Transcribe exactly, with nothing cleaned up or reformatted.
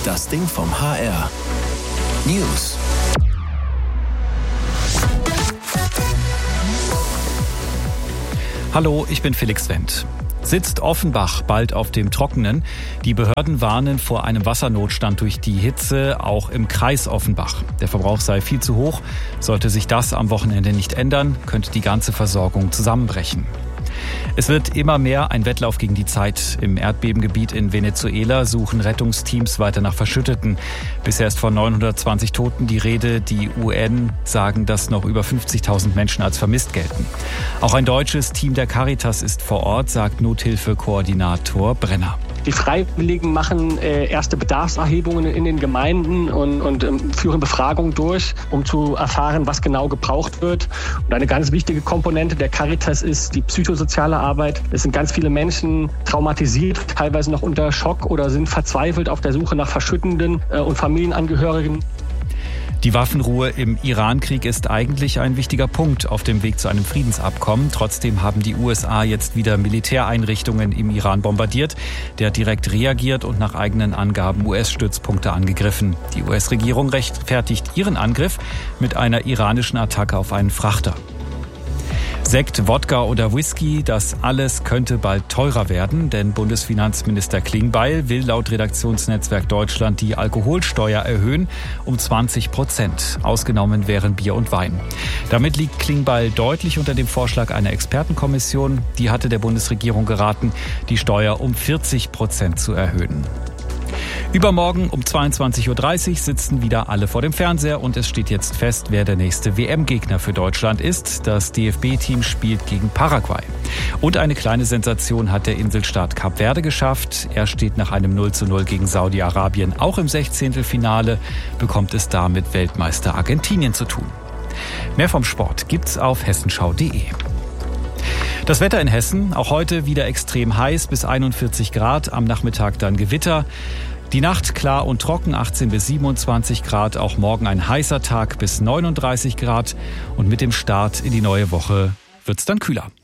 Das Ding vom H R. News. Hallo, ich bin Felix Wendt. Sitzt Offenbach bald auf dem Trockenen? Die Behörden warnen vor einem Wassernotstand durch die Hitze, auch im Kreis Offenbach. Der Verbrauch sei viel zu hoch. Sollte sich das am Wochenende nicht ändern, könnte die ganze Versorgung zusammenbrechen. Es wird immer mehr ein Wettlauf gegen die Zeit. Im Erdbebengebiet in Venezuela suchen Rettungsteams weiter nach Verschütteten. Bisher ist von neunhundertzwanzig Toten die Rede. Die U N sagen, dass noch über fünfzigtausend Menschen als vermisst gelten. Auch ein deutsches Team der Caritas ist vor Ort, sagt Nothilfekoordinator Brenner. Die Freiwilligen machen äh, erste Bedarfserhebungen in den Gemeinden und, und ähm, führen Befragungen durch, um zu erfahren, was genau gebraucht wird. Und eine ganz wichtige Komponente der Caritas ist die psychosoziale Arbeit. Es sind ganz viele Menschen traumatisiert, teilweise noch unter Schock oder sind verzweifelt auf der Suche nach Verschüttenden äh, und Familienangehörigen. Die Waffenruhe im Iran-Krieg ist eigentlich ein wichtiger Punkt auf dem Weg zu einem Friedensabkommen. Trotzdem haben die U S A jetzt wieder Militäreinrichtungen im Iran bombardiert. Der hat direkt reagiert und nach eigenen Angaben U S-Stützpunkte angegriffen. Die U S-Regierung rechtfertigt ihren Angriff mit einer iranischen Attacke auf einen Frachter. Sekt, Wodka oder Whisky, das alles könnte bald teurer werden, denn Bundesfinanzminister Klingbeil will laut Redaktionsnetzwerk Deutschland die Alkoholsteuer erhöhen um zwanzig Prozent. Ausgenommen wären Bier und Wein. Damit liegt Klingbeil deutlich unter dem Vorschlag einer Expertenkommission. Die hatte der Bundesregierung geraten, die Steuer um vierzig Prozent zu erhöhen. Übermorgen um zweiundzwanzig Uhr dreißig sitzen wieder alle vor dem Fernseher und es steht jetzt fest, wer der nächste W M-Gegner für Deutschland ist. Das D F B-Team spielt gegen Paraguay. Und eine kleine Sensation hat der Inselstaat Kap Verde geschafft. Er steht nach einem null zu null gegen Saudi-Arabien auch im Sechzehntelfinale, bekommt es da mit Weltmeister Argentinien zu tun. Mehr vom Sport gibt's auf hessenschau punkt de. Das Wetter in Hessen, auch heute wieder extrem heiß bis einundvierzig Grad, am Nachmittag dann Gewitter. Die Nacht klar und trocken, achtzehn bis siebenundzwanzig Grad, auch morgen ein heißer Tag bis neununddreißig Grad und mit dem Start in die neue Woche wird's dann kühler.